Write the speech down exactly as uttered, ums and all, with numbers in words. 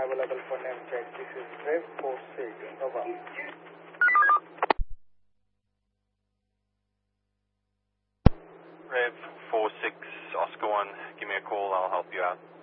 available for name check. This is Rev four six, over. Rev four six, Oscar one, give me a call, I'll help you out.